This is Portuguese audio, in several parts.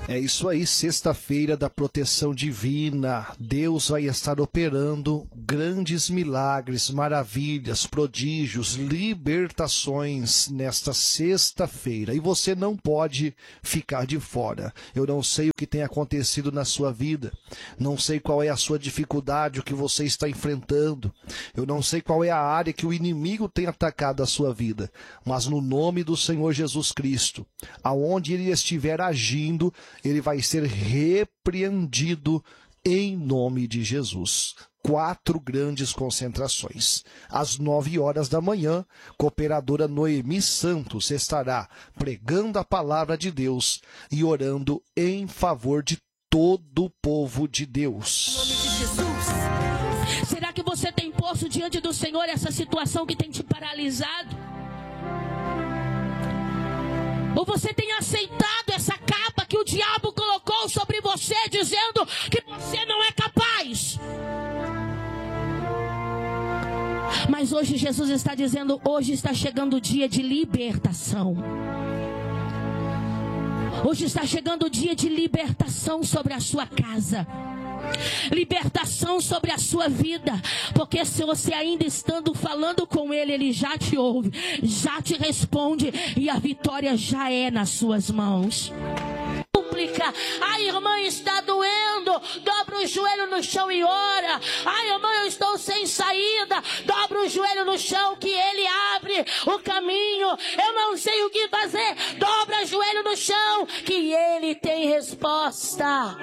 É isso aí, sexta-feira da proteção divina. Deus vai estar operando grandes milagres, maravilhas, prodígios, libertações nesta sexta-feira. E você não pode ficar de fora. Eu não sei o que tem acontecido na sua vida. Não sei qual é a sua dificuldade, o que você está enfrentando. Eu não sei qual é a área que o inimigo tem atacado a sua vida. Mas no nome do Senhor Jesus Cristo, aonde ele estiver agindo, ele vai ser repreendido em nome de Jesus. 4 grandes concentrações. Às 9 horas da manhã, cooperadora Noemi Santos estará pregando a palavra de Deus e orando em favor de todo o povo de Deus. Em nome de Jesus. Será que você tem posto diante do Senhor essa situação que tem te paralisado? Ou você tem aceitado essa capa que o diabo colocou sobre você, dizendo que você não é capaz? Mas hoje Jesus está dizendo, hoje está chegando o dia de libertação. Hoje está chegando o dia de libertação sobre a sua casa. Libertação sobre a sua vida. Porque se você ainda estando falando com Ele, Ele já te ouve, já te responde, e a vitória já é nas suas mãos. A irmã está doendo, dobra o joelho no chão e ora. Ai, irmã, eu estou sem saída, dobra o joelho no chão que Ele abre o caminho. Eu não sei o que fazer, dobra o joelho no chão que Ele tem resposta.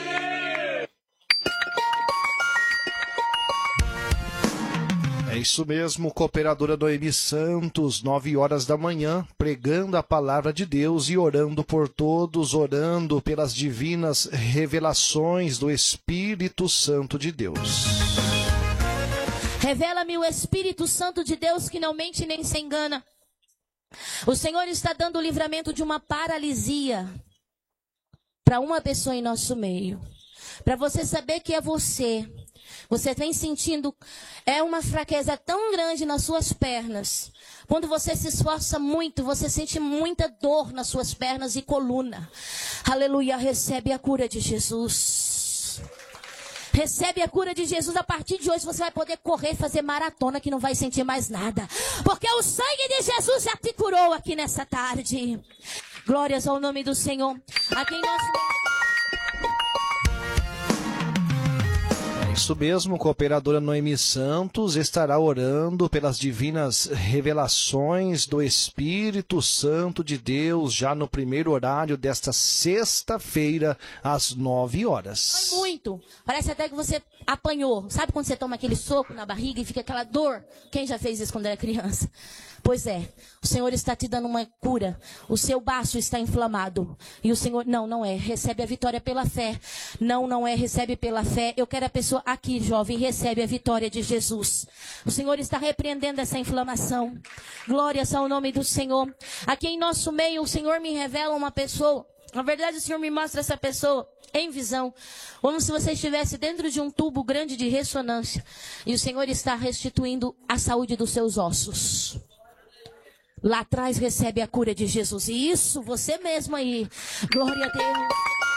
É isso mesmo, cooperadora Noemi Santos, 9 horas da manhã, pregando a palavra de Deus e orando por todos, orando pelas divinas revelações do Espírito Santo de Deus. Revela-me o Espírito Santo de Deus que não mente nem se engana. O Senhor está dando o livramento de uma paralisia para uma pessoa em nosso meio. Para você saber que é você. Você vem sentindo uma fraqueza tão grande nas suas pernas. Quando você se esforça muito, você sente muita dor nas suas pernas e coluna. Aleluia, recebe a cura de Jesus. Recebe a cura de Jesus. A partir de hoje você vai poder correr, fazer maratona que não vai sentir mais nada. Porque o sangue de Jesus já te curou aqui nessa tarde. Glórias ao nome do Senhor. Aqui em nosso... Isso mesmo, cooperadora Noemi Santos estará orando pelas divinas revelações do Espírito Santo de Deus já no primeiro horário desta sexta-feira, às 9 horas. Muito. Parece até que você apanhou. Sabe quando você toma aquele soco na barriga e fica aquela dor? Quem já fez isso quando era criança? Pois é, o Senhor está te dando uma cura. O seu baço está inflamado. E o Senhor, não é, recebe a vitória pela fé. Não é, recebe pela fé. Eu quero a pessoa aqui, jovem, recebe a vitória de Jesus. O Senhor está repreendendo essa inflamação. Glórias ao nome do Senhor. Aqui em nosso meio, o Senhor me revela uma pessoa. Na verdade, o Senhor me mostra essa pessoa em visão, como se você estivesse dentro de um tubo grande de ressonância. E o Senhor está restituindo a saúde dos seus ossos. Lá atrás recebe a cura de Jesus. E isso, você mesmo aí. Glória a Deus.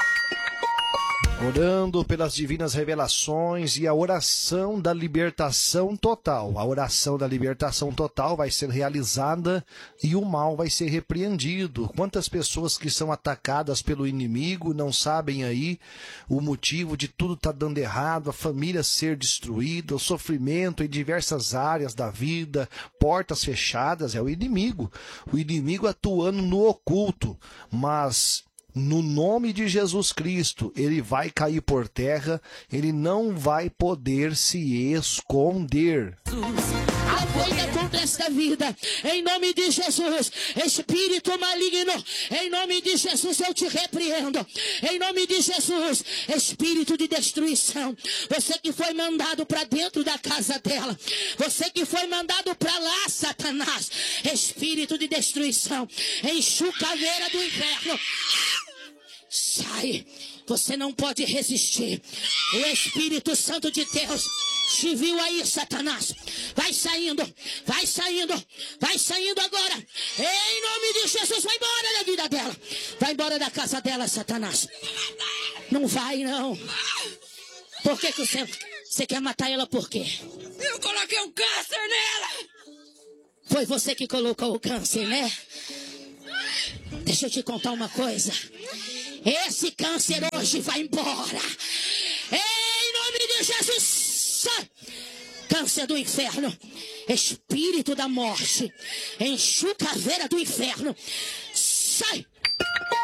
Orando pelas divinas revelações e a oração da libertação total. A oração da libertação total vai ser realizada e o mal vai ser repreendido. Quantas pessoas que são atacadas pelo inimigo não sabem aí o motivo de tudo estar dando errado, a família ser destruída, o sofrimento em diversas áreas da vida, portas fechadas, é o inimigo. O inimigo atuando no oculto, mas... no nome de Jesus Cristo, ele vai cair por terra, ele não vai poder se esconder. Avoida contra esta vida, em nome de Jesus. Espírito maligno, em nome de Jesus eu te repreendo. Em nome de Jesus, espírito de destruição, você que foi mandado para dentro da casa dela, você que foi mandado para lá, Satanás, espírito de destruição, enxucadeira do inferno, sai, você não pode resistir. O Espírito Santo de Deus Te viu aí, Satanás? Vai saindo agora. Em nome de Jesus, vai embora da vida dela. Vai embora da casa dela, Satanás. Não vai, não. Por que você quer matar ela por quê? Eu coloquei um câncer nela. Foi você que colocou o câncer, né? Deixa eu te contar uma coisa. Esse câncer hoje vai embora. Em nome de Jesus. Sai. Câncer do inferno. Espírito da morte. Enxucaveira do inferno. Sai.